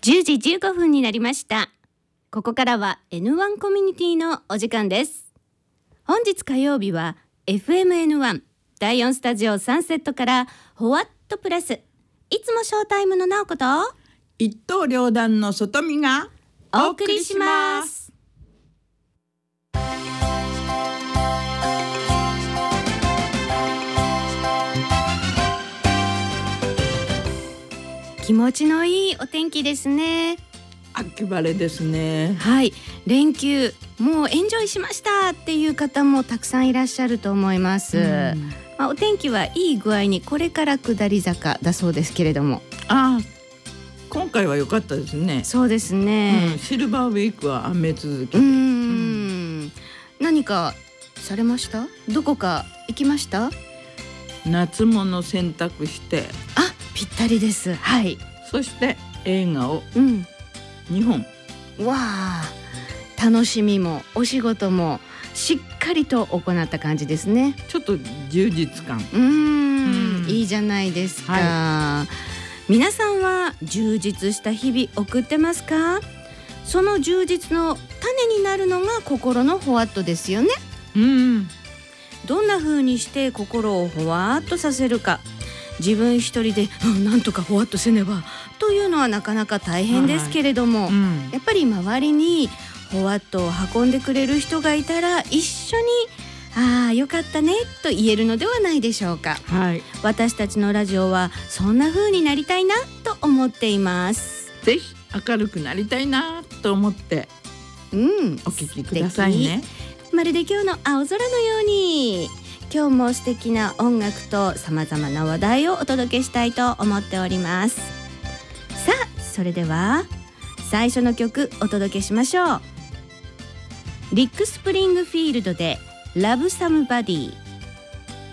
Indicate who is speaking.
Speaker 1: 10時15分になりました。ここからは N1 コミュニティのお時間です。本日火曜日は FMN1 第4スタジオサンセットからホワットプラス、いつもショータイムの直子と
Speaker 2: 一刀両断の外見が
Speaker 1: お送りします。気持ちのいいお天気ですね。
Speaker 2: 秋晴れですね。
Speaker 1: はい、連休もうエンジョイしましたっていう方もたくさんいらっしゃると思います。お天気はいい具合にこれから下り坂だそうですけれども、
Speaker 2: 今回は良かったですね。
Speaker 1: そうですね、
Speaker 2: シルバーウィークは雨続き。
Speaker 1: 何かされました？どこか行きました？
Speaker 2: 夏物洗濯して、
Speaker 1: ぴったりです。はい。
Speaker 2: そして映画を2本、
Speaker 1: わあ、楽しみもお仕事もしっかりと行った感じですね。
Speaker 2: ちょっと充実感。
Speaker 1: いいじゃないですか。皆さんは充実した日々送ってますか？その充実の種になるのが心のホワットですよね。どんな風にして心をホワッとさせるか、自分一人でなんとかホワッとせねばというのはなかなか大変ですけれども、やっぱり周りにホワットを運んでくれる人がいたら一緒によかったねと言えるのではないでしょうか。私たちのラジオはそんな風になりたいなと思っています。
Speaker 2: ぜひ明るくなりたいなと思ってお聞きくださいね。
Speaker 1: まるで今日の青空のように、今日も素敵な音楽とさまざまな話題をお届けしたいと思っております。さあ、それでは最初の曲お届けしましょう。リック・スプリングフィールドで Love Somebody。